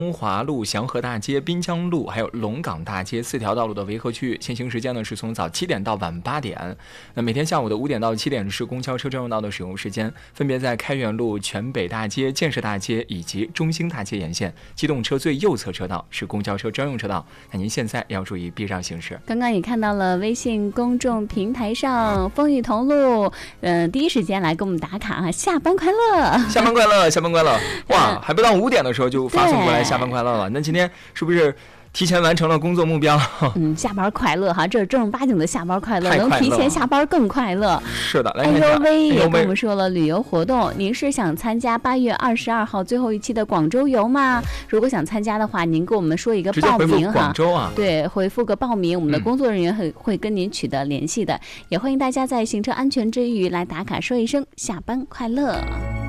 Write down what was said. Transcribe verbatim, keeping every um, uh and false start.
中华路、祥和大街、滨江路还有龙岗大街四条道路的维和区域，限行时间呢是从早七点到晚八点。那每天下午的五点到七点是公交车专用道的使用时间，分别在开元路、全北大街、建设大街以及中兴大街沿线。机动车最右侧车道是公交车专用车道，那您现在要注意避让行驶。 刚刚也看到了微信公众平台上风雨同路，嗯、呃，第一时间来给我们打卡啊！下班快乐， 下班快乐，下班快乐！哇，还不到五点的时候就发送过来下班快乐了。那今天是不是提前完成了工作目标？ 嗯，下班快乐哈，这是正儿八经的下班快乐，能提前下班更快乐。 是的，来看一下。哎呦喂，也跟我们说了旅游活动，您是想参加八月二十二号最后一期的广州游吗？如果想参加的话，您跟我们说一个报名哈。 广州啊， 对，回复个报名，我们的工作人员会会跟您取得联系的。嗯、也欢迎大家在行车安全之余来打卡，说一声下班快乐。